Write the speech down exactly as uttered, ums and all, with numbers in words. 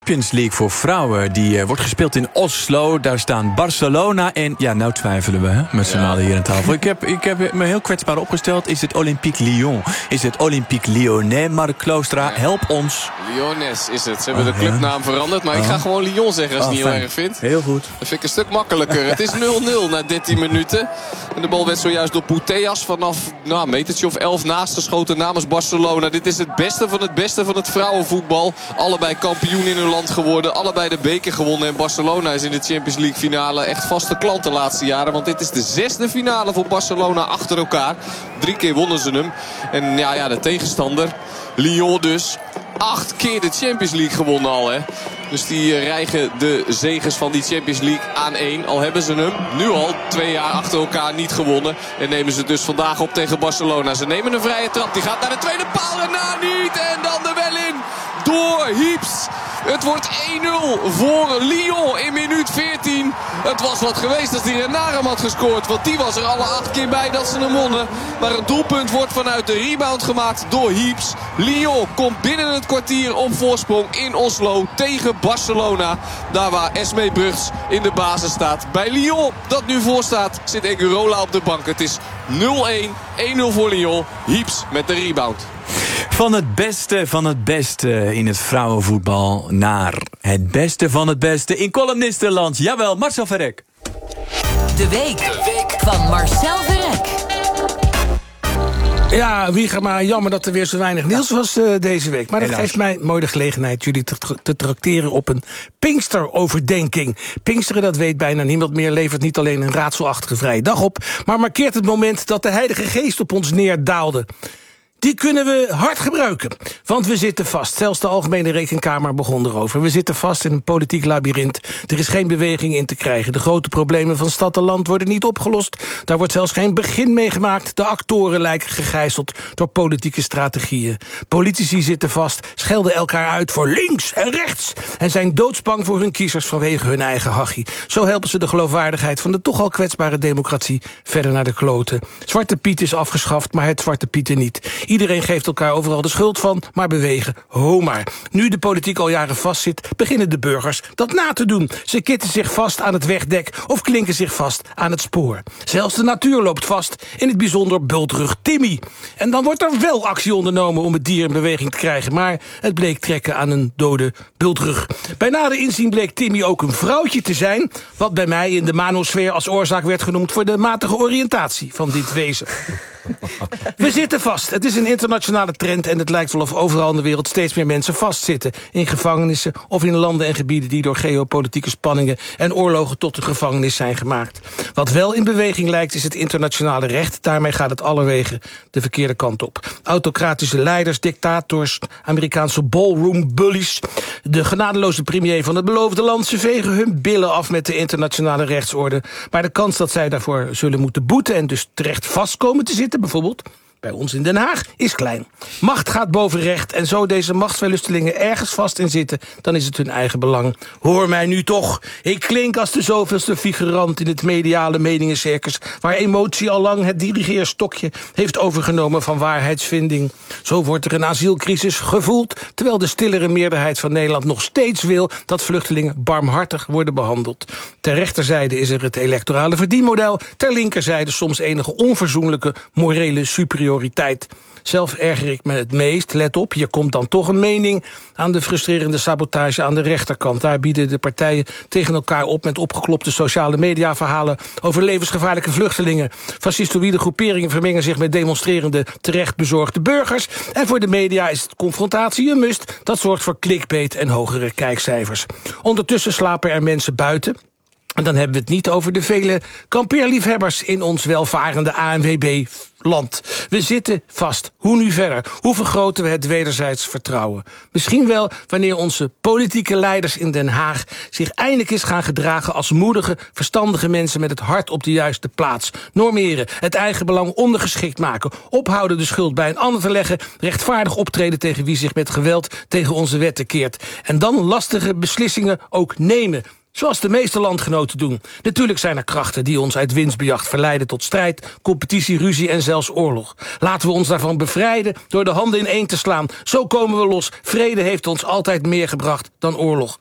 Champions League voor vrouwen. Die uh, wordt gespeeld in Oslo. Daar staan Barcelona en... Ja, nou twijfelen we, hè, met z'n allen hier aan tafel. Ik heb, ik heb me heel kwetsbaar opgesteld. Is het Olympique Lyon? Is het Olympique Lyonnais? Mark Kloostra, help ons. Lyonnais is het. Ze hebben oh, de clubnaam ja. veranderd. Maar oh. ik ga gewoon Lyon zeggen als je oh, het niet fijn. heel erg vindt. Heel goed. Dat vind ik een stuk makkelijker. Het is nul nul na dertien minuten. En de bal werd zojuist door Putellas vanaf nou, een metertje of elf naast geschoten namens Barcelona. Dit is het beste van het beste van het vrouwenvoetbal. Allebei kampioen in hun land geworden. Allebei de beker gewonnen. En Barcelona is in de Champions League finale echt vaste klant de laatste jaren. Want dit is de zesde finale voor Barcelona achter elkaar. Drie keer wonnen ze hem. En ja, ja de tegenstander, Lyon dus. Acht keer de Champions League gewonnen al, hè. Dus die rijgen de zeges van die Champions League aan één. Al hebben ze hem nu al twee jaar achter elkaar niet gewonnen. En nemen ze dus vandaag op tegen Barcelona. Ze nemen een vrije trap. Die gaat naar de tweede paal en na niet. En dan er wel in. Door Hiebs. Het wordt één nul voor Lyon in minuut veertien. Het was wat geweest als die Renarem had gescoord. Want die was er alle acht keer bij dat ze hem wonnen. Maar een doelpunt wordt vanuit de rebound gemaakt door Hiebs. Lyon komt binnen het kwartier op voorsprong in Oslo tegen Barcelona. Daar waar Esmee Brugts in de basis staat. Bij Lyon dat nu voor staat zit Egurola op de bank. Het is nul één. één nul voor Lyon. Hiebs met de rebound. Van het beste van het beste in het vrouwenvoetbal naar het beste van het beste in columnistenland. Jawel, Marcel Verrek. De week, De week. van Marcel Verrek. Ja, Wiegema, jammer dat er weer zo weinig nieuws was uh, deze week. Maar dat Helaas. geeft mij mooi de gelegenheid jullie te, te trakteren op een Pinksteroverdenking. Pinksteren, dat weet bijna niemand meer, levert niet alleen een raadselachtige vrije dag op, maar markeert het moment dat de Heilige Geest op ons neerdaalde. Die kunnen we hard gebruiken, want we zitten vast. Zelfs de Algemene Rekenkamer begon erover. We zitten vast in een politiek labyrint. Er is geen beweging in te krijgen. De grote problemen van stad en land worden niet opgelost. Daar wordt zelfs geen begin mee gemaakt. De actoren lijken gegijzeld door politieke strategieën. Politici zitten vast, schelden elkaar uit voor links en rechts en zijn doodsbang voor hun kiezers vanwege hun eigen hachie. Zo helpen ze de geloofwaardigheid van de toch al kwetsbare democratie verder naar de kloten. Zwarte Piet is afgeschaft, maar het Zwarte Pieten niet. Iedereen geeft elkaar overal de schuld van, maar bewegen, ho maar. Nu de politiek al jaren vastzit, beginnen de burgers dat na te doen. Ze kitten zich vast aan het wegdek of klinken zich vast aan het spoor. Zelfs de natuur loopt vast, in het bijzonder bultrug Timmy. En dan wordt er wel actie ondernomen om het dier in beweging te krijgen, maar het bleek trekken aan een dode bultrug. Bij nader inzien bleek Timmy ook een vrouwtje te zijn, wat bij mij in de manosfeer als oorzaak werd genoemd voor de matige oriëntatie van dit wezen. We zitten vast. Het is een internationale trend en het lijkt wel of overal in de wereld steeds meer mensen vastzitten. In gevangenissen of in landen en gebieden die door geopolitieke spanningen en oorlogen tot een gevangenis zijn gemaakt. Wat wel in beweging lijkt is het internationale recht. Daarmee gaat het allerwege de verkeerde kant op. Autocratische leiders, dictators, Amerikaanse ballroom bullies, de genadeloze premier van het beloofde land, ze vegen hun billen af met de internationale rechtsorde. Maar de kans dat zij daarvoor zullen moeten boeten en dus terecht vast komen te zitten, bijvoorbeeld bij ons in Den Haag, is klein. Macht gaat boven recht en zo deze machtsverlustelingen ergens vast in zitten, dan is het hun eigen belang. Hoor mij nu toch. Ik klink als de zoveelste figurant in het mediale meningencircus, waar emotie al lang het dirigeerstokje heeft overgenomen van waarheidsvinding. Zo wordt er een asielcrisis gevoeld, terwijl de stillere meerderheid van Nederland nog steeds wil dat vluchtelingen barmhartig worden behandeld. Ter rechterzijde is er het electorale verdienmodel, ter linkerzijde soms enige onverzoenlijke morele superioriteit. Zelf erger ik me het meest, let op, hier komt dan toch een mening aan de frustrerende sabotage aan de rechterkant. Daar bieden de partijen tegen elkaar op met opgeklopte sociale mediaverhalen over levensgevaarlijke vluchtelingen. Fascistoïde groeperingen vermengen zich met demonstrerende, terecht bezorgde burgers. En voor de media is het confrontatie een must. Dat zorgt voor clickbait en hogere kijkcijfers. Ondertussen slapen er mensen buiten. En dan hebben we het niet over de vele kampeerliefhebbers in ons welvarende A N W B-land. We zitten vast. Hoe nu verder? Hoe vergroten we het wederzijds vertrouwen? Misschien wel wanneer onze politieke leiders in Den Haag zich eindelijk eens gaan gedragen als moedige, verstandige mensen met het hart op de juiste plaats. Normeren, het eigen belang ondergeschikt maken, ophouden de schuld bij een ander te leggen, rechtvaardig optreden tegen wie zich met geweld tegen onze wetten keert. En dan lastige beslissingen ook nemen. Zoals de meeste landgenoten doen. Natuurlijk zijn er krachten die ons uit winstbejacht verleiden tot strijd, competitie, ruzie en zelfs oorlog. Laten we ons daarvan bevrijden door de handen ineen te slaan. Zo komen we los. Vrede heeft ons altijd meer gebracht dan oorlog.